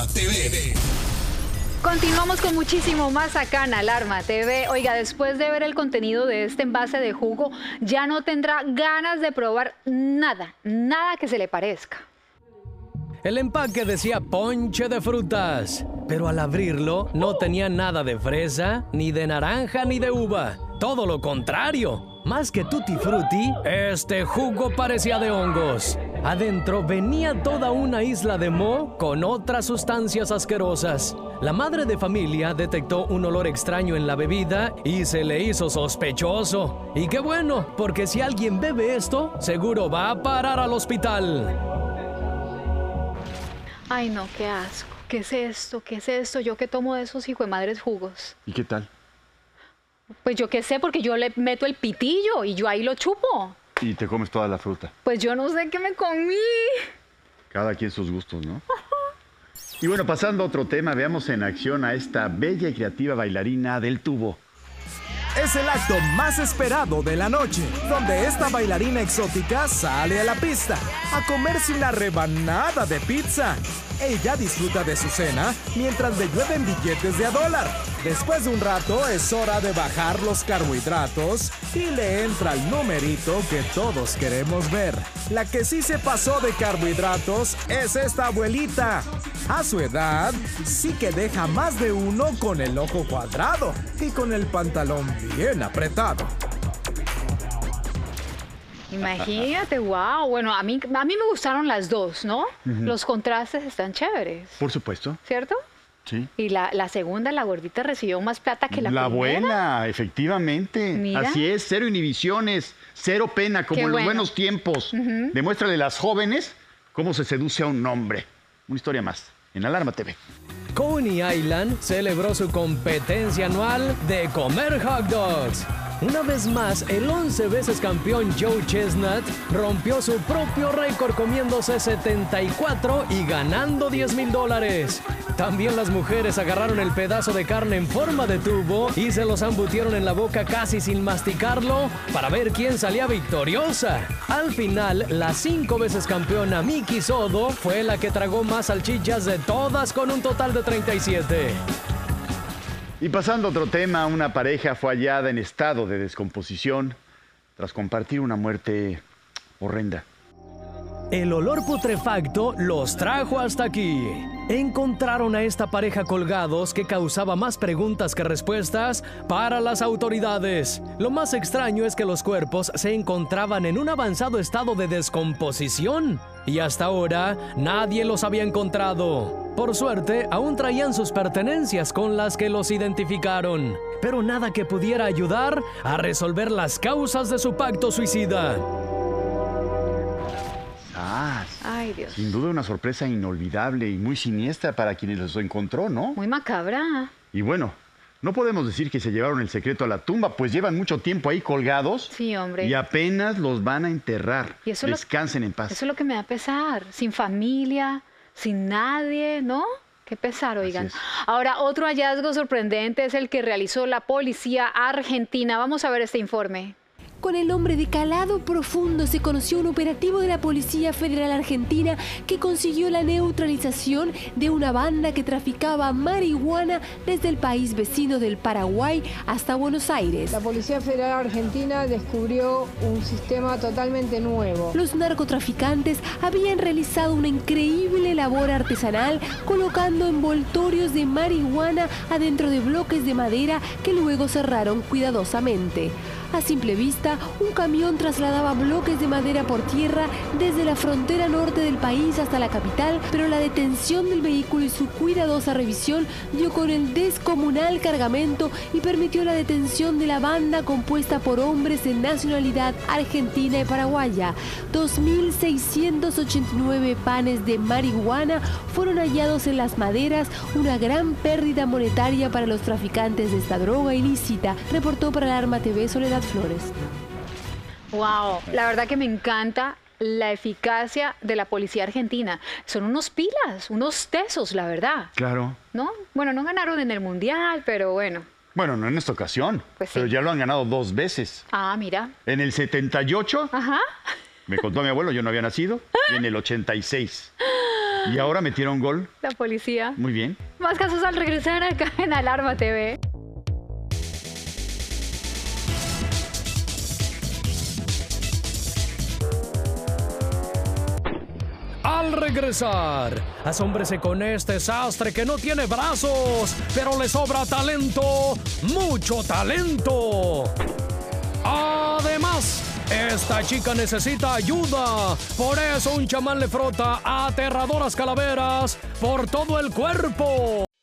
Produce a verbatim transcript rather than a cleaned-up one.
T V. Continuamos con muchísimo más acá en Alarma T V. Oiga, después de ver el contenido de este envase de jugo, ya no tendrá ganas de probar nada, nada que se le parezca. El empaque decía ponche de frutas, pero al abrirlo no tenía nada de fresa, ni de naranja, ni de uva. Todo lo contrario. Más que tutti frutti, este jugo parecía de hongos. Adentro venía toda una isla de moho con otras sustancias asquerosas. La madre de familia detectó un olor extraño en la bebida y se le hizo sospechoso. Y qué bueno, porque si alguien bebe esto, seguro va a parar al hospital. Ay, no, qué asco. ¿Qué es esto? ¿Qué es esto? Yo que tomo de esos hijo de madres jugos. ¿Y qué tal? Pues yo qué sé, porque yo le meto el pitillo y yo ahí lo chupo. Y te comes toda la fruta. Pues yo no sé qué me comí. Cada quien sus gustos, ¿no? Y bueno, pasando a otro tema, veamos en acción a esta bella y creativa bailarina del tubo. Es el acto más esperado de la noche, donde esta bailarina exótica sale a la pista a comerse una rebanada de pizza. Ella disfruta de su cena mientras le llueven billetes de a dólar. Después de un rato es hora de bajar los carbohidratos y le entra el numerito que todos queremos ver. La que sí se pasó de carbohidratos es esta abuelita. A su edad, sí que deja más de uno con el ojo cuadrado y con el pantalón bien apretado. Imagínate, wow. Bueno, a mí, a mí me gustaron las dos, ¿no? Uh-huh. Los contrastes están chéveres. Por supuesto. ¿Cierto? Sí. Y la, la segunda, la gordita, recibió más plata que la, la primera. La buena, efectivamente. Mira. Así es, cero inhibiciones, cero pena, como Qué en bueno. los buenos tiempos. Uh-huh. Demuéstrale a las jóvenes cómo se seduce a un hombre. Una historia más en Alarma T V. Coney Island celebró su competencia anual de comer hot dogs. Una vez más, el once veces campeón Joe Chestnut rompió su propio récord comiéndose setenta y cuatro y ganando diez mil dólares. También las mujeres agarraron el pedazo de carne en forma de tubo y se los embutieron en la boca casi sin masticarlo para ver quién salía victoriosa. Al final, la cinco veces campeona Miki Sodo fue la que tragó más salchichas de todas con un total de treinta y siete. Y pasando a otro tema, una pareja fue hallada en estado de descomposición tras compartir una muerte horrenda. El olor putrefacto los trajo hasta aquí. Encontraron a esta pareja colgados que causaba más preguntas que respuestas para las autoridades. Lo más extraño es que los cuerpos se encontraban en un avanzado estado de descomposición y hasta ahora nadie los había encontrado. Por suerte, aún traían sus pertenencias con las que los identificaron, pero nada que pudiera ayudar a resolver las causas de su pacto suicida. Ah, Ay, Dios. Sin duda una sorpresa inolvidable y muy siniestra para quienes los encontró, ¿no? Muy macabra. Y bueno, no podemos decir que se llevaron el secreto a la tumba, pues llevan mucho tiempo ahí colgados. Sí, hombre. Y apenas los van a enterrar. Y eso Descansen lo, en paz. Eso es lo que me da pesar. Sin familia, sin nadie, ¿no? Qué pesar, oigan. Ahora, otro hallazgo sorprendente es el que realizó la policía argentina. Vamos a ver este informe. Con el nombre de Calado Profundo se conoció un operativo de la Policía Federal Argentina que consiguió la neutralización de una banda que traficaba marihuana desde el país vecino del Paraguay hasta Buenos Aires. La Policía Federal Argentina descubrió un sistema totalmente nuevo. Los narcotraficantes habían realizado una increíble labor artesanal colocando envoltorios de marihuana adentro de bloques de madera que luego cerraron cuidadosamente. A simple vista, un camión trasladaba bloques de madera por tierra desde la frontera norte del país hasta la capital, pero la detención del vehículo y su cuidadosa revisión dio con el descomunal cargamento y permitió la detención de la banda compuesta por hombres de nacionalidad argentina y paraguaya. dos mil seiscientos ochenta y nueve panes de marihuana fueron hallados en las maderas, una gran pérdida monetaria para los traficantes de esta droga ilícita, reportó para Alarma T V Soledad Flores. Wow, la verdad que me encanta la eficacia de la policía argentina. Son unos pilas, unos tesos, la verdad. Claro. ¿No? Bueno, no ganaron en el Mundial, pero bueno. Bueno, no en esta ocasión, pues sí. Pero ya lo han ganado dos veces. Ah, mira. En el setenta y ocho, Ajá. Me contó mi abuelo, yo no había nacido, y en el ochenta y seis. Y ahora metieron gol. La policía. Muy bien. Más casos al regresar acá en Alarma T V. Al regresar, asómbrese con este sastre que no tiene brazos, pero le sobra talento, mucho talento. Además, esta chica necesita ayuda. Por eso un chamán le frota aterradoras calaveras por todo el cuerpo.